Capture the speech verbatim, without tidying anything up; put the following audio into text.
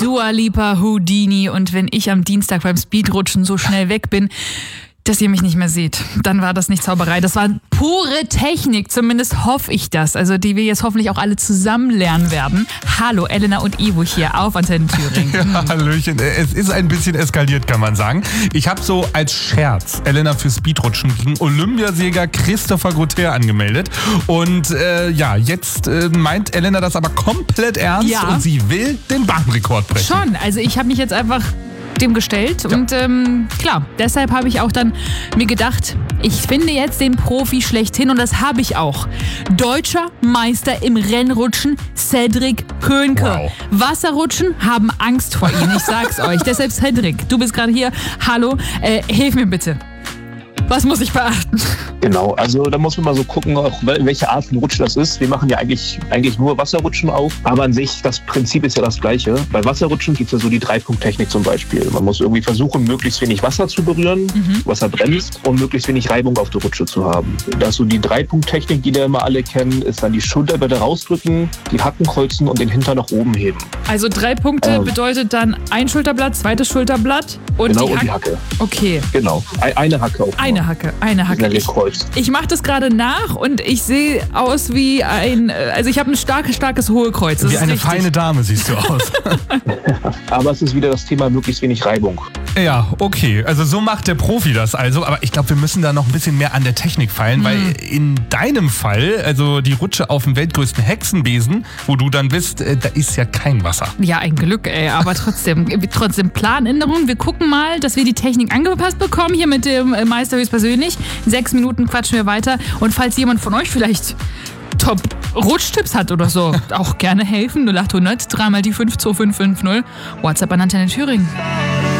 Dua Lipa, Houdini und wenn ich am Dienstag beim Speedrutschen so schnell weg bin, dass ihr mich nicht mehr seht, dann war das nicht Zauberei. Das war pure Technik, zumindest hoffe ich das. Also die wir jetzt hoffentlich auch alle zusammen lernen werden. Hallo, Elena und Ivo hier auf Antenne Thüringen. Ja, Hallöchen. Es ist ein bisschen eskaliert, kann man sagen. Ich habe so als Scherz Elena für Speedrutschen gegen Olympiasieger Christopher Gautier angemeldet. Und äh, ja, jetzt äh, meint Elena das aber komplett ernst Ja. und sie will den Bahnrekord brechen. Schon, also ich habe mich jetzt einfach dem gestellt Ja. und ähm, klar, deshalb habe ich auch dann mir gedacht, ich finde jetzt den Profi schlechthin und das habe ich auch. Deutscher Meister im Rennrutschen, Cedric Könke. Wow. Wasserrutschen haben Angst vor ihm, ich sag's euch. Deshalb Cedric, du bist gerade hier, hallo, äh, hilf mir bitte. Was muss ich beachten? Genau, also da muss man mal so gucken, auch welche Art von Rutschen das ist. Wir machen ja eigentlich, eigentlich nur Wasserrutschen auf, aber an sich, das Prinzip ist ja das gleiche. Bei Wasserrutschen gibt es ja so die Drei-Punkt-Technik zum Beispiel. Man muss irgendwie versuchen, möglichst wenig Wasser zu berühren, Mhm. Wasser bremst und möglichst wenig Reibung auf der Rutsche zu haben. Das ist so die Drei-Punkt-Technik, die wir immer alle kennen, ist dann die Schulterblätter rausdrücken, die Hacken kreuzen und den Hintern nach oben heben. Also drei Punkte Ähm. bedeutet dann ein Schulterblatt, zweites Schulterblatt und Genau, die und Hacke. die Hacke. Okay, Genau, Ei- eine Hacke auch. eine Hacke, eine Hacke. Hacke. Ich, Gekreuzt. ich mache das gerade nach und ich sehe aus wie ein, äh, also ich habe ein starkes, starkes Hohlkreuz. Das Wie ist eine richtig. feine Dame siehst du aus. Aber es ist wieder das Thema möglichst wenig Reibung. Ja, okay. Also so macht der Profi das also. Aber ich glaube, wir müssen da noch ein bisschen mehr an der Technik feilen, weil in deinem Fall, also die Rutsche auf dem weltgrößten Hexenbesen, wo du dann bist, äh, da ist ja kein Wasser. Ja, ein Glück, ey, aber trotzdem, trotzdem Planänderung. Wir gucken mal, dass wir die Technik angepasst bekommen, hier mit dem äh, Meister höchstpersönlich. In sechs Minuten quatschen wir weiter. Und falls jemand von euch vielleicht Top-Rutschtipps hat oder so, auch gerne helfen. null acht hundert, dreimal die fünf zwei fünf fünf null. WhatsApp an Antenne Thüringen.